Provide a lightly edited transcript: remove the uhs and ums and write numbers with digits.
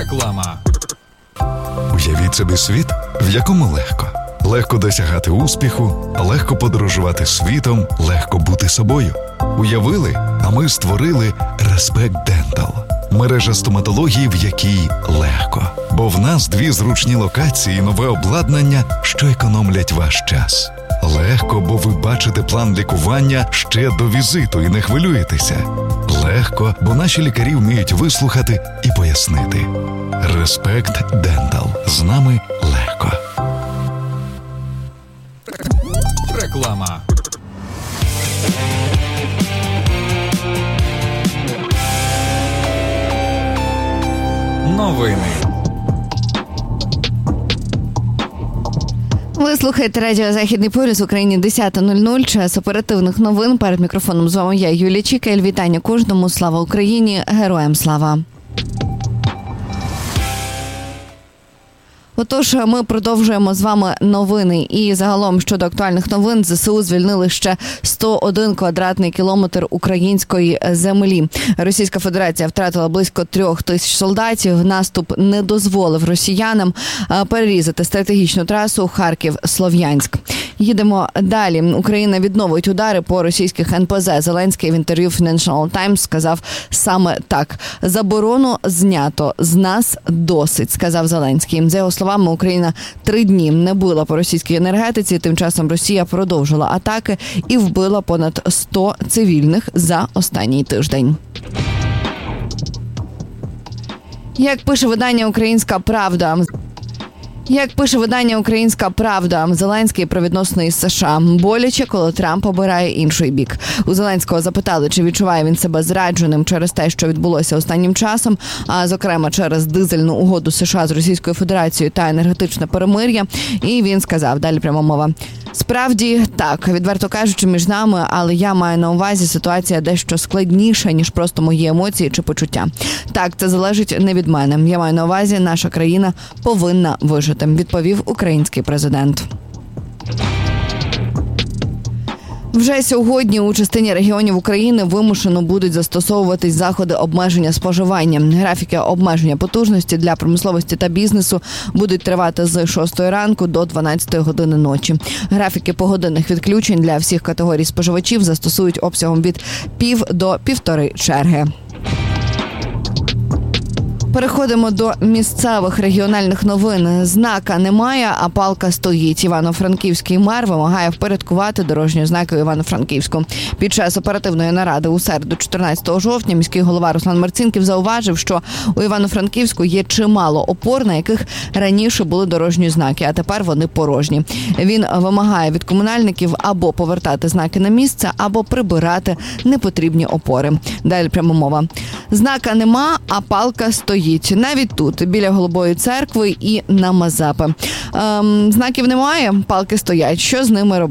Реклама. Уявіть собі світ, в якому легко досягати успіху, легко подорожувати світом, легко бути собою. Уявили, а ми створили Respect Dental. Мережа стоматології, в якій легко. Бо в нас 2 зручні локації і нове обладнання, що економлять ваш час. Легко, бо ви бачите план лікування ще до візиту і не хвилюєтеся. Легко, бо наші лікарі вміють вислухати і пояснити. Respect Dental. З нами легко. Реклама. Новини. Ви слухаєте радіо «Західний полюс», в Україні 10:00, час оперативних новин. Перед мікрофоном з вами я, Юлія Чікель. Вітання кожному. Слава Україні! Героям слава! Отож, ми продовжуємо з вами новини. І загалом щодо актуальних новин, ЗСУ звільнили ще 101 квадратний кілометр української землі. Російська Федерація втратила близько 3000 солдатів. Наступ не дозволив росіянам перерізати стратегічну трасу Харків-Слов'янськ. Їдемо далі. Україна відновить удари по російських НПЗ. Зеленський в інтерв'ю Financial Times сказав саме так. «Заборону знято. З нас досить», сказав Зеленський. За його словами, Україна 3 дні не била по російській енергетиці. Тим часом Росія продовжила атаки і вбила понад 100 цивільних за останній тиждень. Як пише видання «Українська Правда», Зеленський про відносини із США. Боляче, коли Трамп обирає інший бік. У Зеленського запитали, чи відчуває він себе зрадженим через те, що відбулося останнім часом, а зокрема через дизельну угоду США з Російською Федерацією та енергетичне перемир'я. І він сказав, далі пряма мова: «Справді, так, відверто кажучи, між нами, але я маю на увазі, ситуація дещо складніша, ніж просто мої емоції чи почуття. Так, це залежить не від мене. Я маю на увазі, наша країна повинна вижити», відповів український президент. Вже сьогодні у частині регіонів України вимушено будуть застосовуватись заходи обмеження споживання. Графіки обмеження потужності для промисловості та бізнесу будуть тривати з 6 ранку до 12 години ночі. Графіки погодинних відключень для всіх категорій споживачів застосують обсягом від пів до півтори черги. Переходимо до місцевих регіональних новин. Знака немає, а палка стоїть. Івано-Франківський мер вимагає впорядкувати дорожні знаки у Івано-Франківську. Під час оперативної наради у середу 14 жовтня міський голова Руслан Марцинків зауважив, що у Івано-Франківську є чимало опор, на яких раніше були дорожні знаки, а тепер вони порожні. Він вимагає від комунальників або повертати знаки на місце, або прибирати непотрібні опори. Далі пряма мова. Знака нема, а палка стоїть. Навіть тут, біля Голубої церкви і на Мазепи. Знаків немає, палки стоять. Що з ними робити?